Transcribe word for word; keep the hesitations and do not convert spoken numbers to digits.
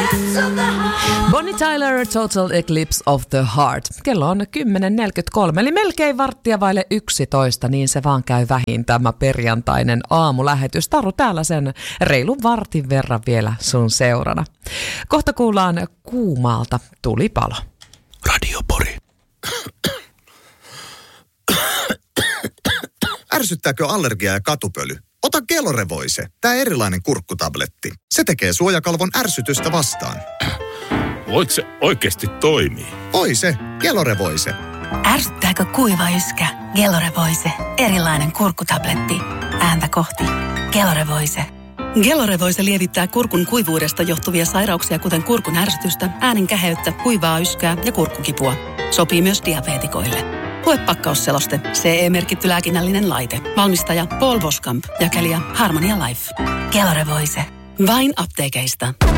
Bonnie Tyler, Total Eclipse of the Heart. Kello on kymmenen neljäkymmentäkolme, eli melkein varttia vaille yksitoista, niin se vaan käy vähin tämä perjantainen aamulähetys. Taru täällä sen reilun vartin verran vielä sun seurana. Kohta kuullaan Kuumaalta tulipalo. Radio Pori. Ärsyttääkö allergia ja katupöly? Ota Gelorevoise, tää erilainen kurkkutabletti. Se tekee suojakalvon ärsytystä vastaan. Voiko se oikeasti toimii? Voi se, Gelorevoise. Ärsyttääkö kuiva yskä? Gelorevoise, erilainen kurkkutabletti. Ääntä kohti. Gelorevoise. Gelorevoise lievittää kurkun kuivuudesta johtuvia sairauksia, kuten kurkun ärsytystä, äänen käheyttä, kuivaa yskää ja kurkkukipua. Sopii myös diabeetikoille. Lue pakkausseloste. C E-merkitty lääkinnällinen laite. Valmistaja Paul Boskamp. Jakelija Harmonia Life. Gelorevoise. Vain apteekeista.